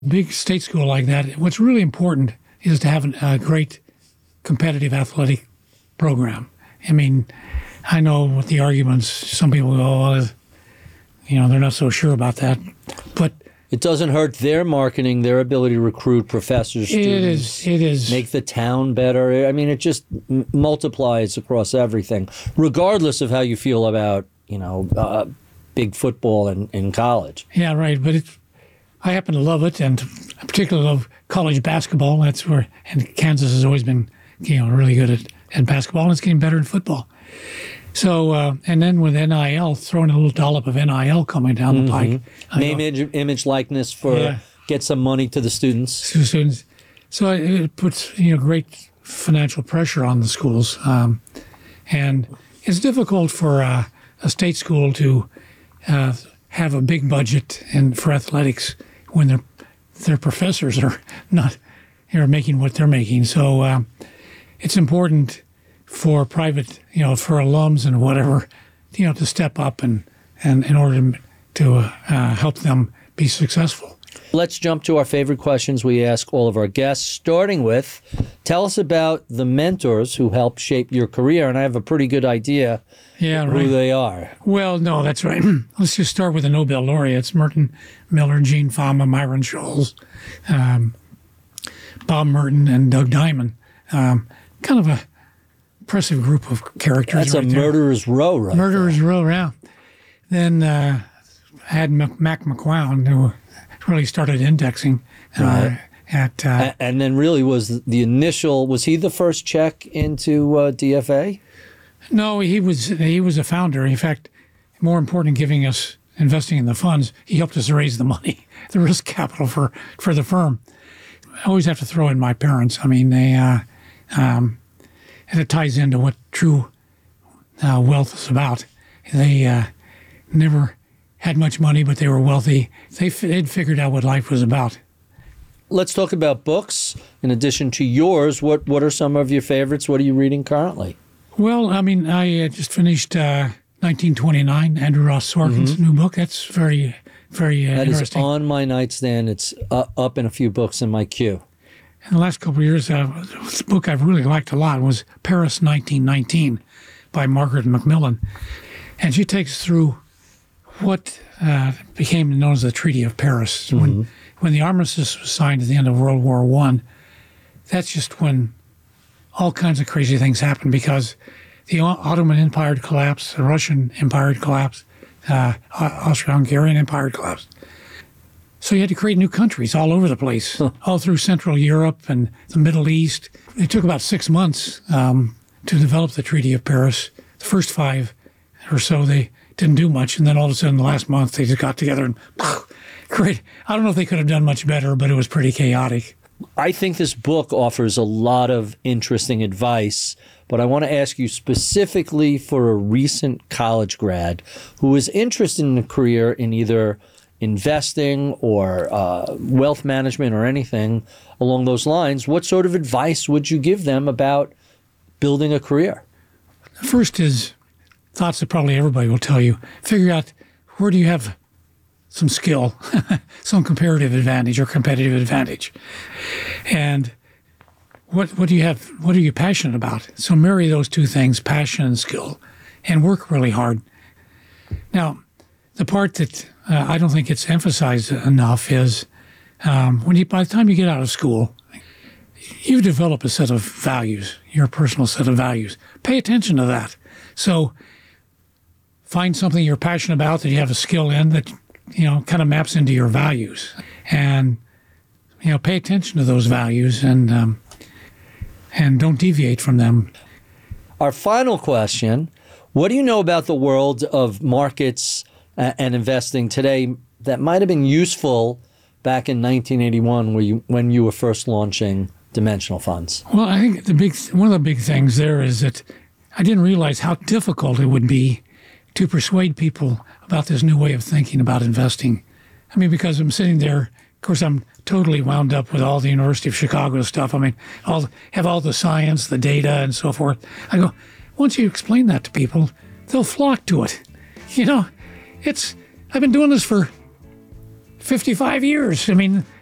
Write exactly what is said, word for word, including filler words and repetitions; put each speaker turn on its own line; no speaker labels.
Big state school like that, what's really important is to have a great competitive athletic program. I mean, I know with the arguments, some people go, oh, you know, they're not so sure about that. But
it doesn't hurt their marketing, their ability to recruit professors, students.
It is. It is.
Make the town better. I mean, it just m- multiplies across everything, regardless of how you feel about, you know, uh, big football in, in college.
Yeah, right. But it's, I happen to love it, and I particularly love college basketball. That's where, and Kansas has always been, you know, really good at, at basketball, and it's getting better in football. So, uh, and then with N I L, throwing a little dollop of N I L coming down the
mm-hmm.
pike.
Name, image, image, likeness for yeah. get some money to the students.
To students. So it, it puts, you know, great financial pressure on the schools. Um, and it's difficult for uh, a state school to uh, have a big budget and for athletics when their their professors are not are making what they're making. So um, it's important for private, you know, for alums and whatever, you know, to step up and, and in order to uh, help them be successful.
Let's jump to our favorite questions we ask all of our guests, starting with, tell us about the mentors who helped shape your career. And I have a pretty good idea
yeah,
who
right.
they are.
Well, no, that's right. Let's just start with the Nobel laureates, Merton Miller, Gene Fama, Myron Scholes, um, Bob Merton, and Doug Diamond. Um, kind of a impressive group of characters.
That's right a there. murderer's row, right?
Murderer's
there.
row, yeah. Then uh, I had Mac McCown, who really started indexing uh,
right.
at. Uh,
and, and then really was the initial. Was he the first check into uh, D F A?
No, he was. He was a founder. In fact, more important than giving us investing in the funds, he helped us raise the money, the risk capital for for the firm. I always have to throw in my parents. I mean, they. Uh, um, And it ties into what true uh, wealth is about. They uh, never had much money, but they were wealthy. They f- they'd figured out what life was about.
Let's talk about books. In addition to yours, what, what are some of your favorites? What are you reading currently?
Well, I mean, I uh, just finished uh, nineteen twenty-nine, Andrew Ross Sorkin's mm-hmm. new book. That's very, very uh,
that
interesting.
That is on my nightstand. It's uh, up in a few books in my queue.
In the last couple of years, uh, the book I've really liked a lot was Paris nineteen nineteen by Margaret Macmillan. And she takes us through what uh, became known as the Treaty of Paris. Mm-hmm. When when the armistice was signed at the end of World War One, that's just when all kinds of crazy things happened because the Ottoman Empire had collapsed, the Russian Empire had collapsed, uh, Austro-Hungarian Empire had collapsed. So you had to create new countries all over the place, huh. all through Central Europe and the Middle East. It took about six months um, to develop the Treaty of Paris. The first five or so, they didn't do much. And then all of a sudden, the last month, they just got together and great. I don't know if they could have done much better, but it was pretty chaotic.
I think this book offers a lot of interesting advice, but I want to ask you specifically for a recent college grad who is interested in a career in either investing or uh, wealth management or anything along those lines, what sort of advice would you give them about building a career?
First is thoughts that probably everybody will tell you. Figure out where do you have some skill, some comparative advantage or competitive advantage. And what what do you have, what are you passionate about? So marry those two things, passion and skill, and work really hard. Now, the part that uh, I don't think it's emphasized enough is um, when you, by the time you get out of school, you develop a set of values, your personal set of values. Pay attention to that. So find something you're passionate about that you have a skill in that, you know, kind of maps into your values. And, you know, pay attention to those values and um, and don't deviate from them.
Our final question, what do you know about the world of markets and investing today that might have been useful back in nineteen eighty-one when you, when you were first launching Dimensional Funds?
Well, I think the big one of the big things there is that I didn't realize how difficult it would be to persuade people about this new way of thinking about investing. I mean, because I'm sitting there, of course, I'm totally wound up with all the University of Chicago stuff. I mean, all have all the science, the data, and so forth. I go, once you explain that to people, they'll flock to it. You know, it's I've been doing this for fifty-five years. I mean,